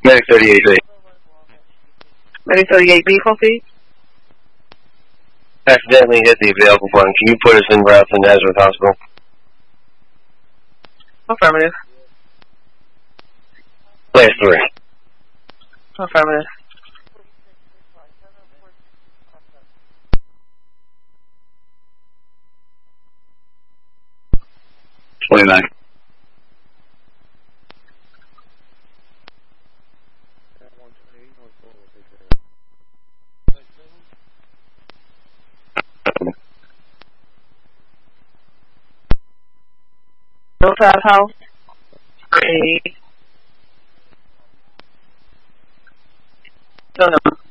Medic 38B. Medic 38B, copy. Accidentally hit the available button. Can you put us in route to Nazareth Hospital? Affirmative. Last 3. Affirmative. $29. Hillside House. No.